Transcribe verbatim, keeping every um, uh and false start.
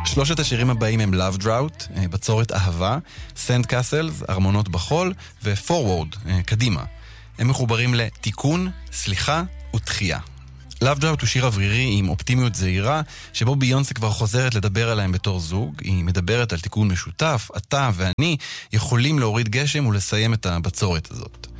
שלושת השירים הבאים הם Love Drought, בצורת אהבה, Sand Castles, ארמונות בחול, ו-Forward, קדימה. הם מחוברים לתיקון, סליחה ותחייה. Love Drought הוא שיר אוורירי עם אופטימיות זהירה, שבו ביונסה כבר חוזרת לדבר עליהם בתור זוג. היא מדברת על תיקון משותף, אתה ואני יכולים להוריד גשם ולסיים את הבצורת הזאת.